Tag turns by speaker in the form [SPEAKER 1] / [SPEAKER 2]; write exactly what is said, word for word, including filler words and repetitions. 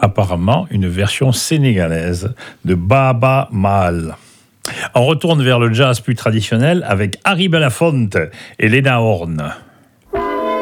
[SPEAKER 1] apparemment une version sénégalaise de Baba Maal. On retourne vers le jazz plus traditionnel avec Harry Belafonte et Lena Horne.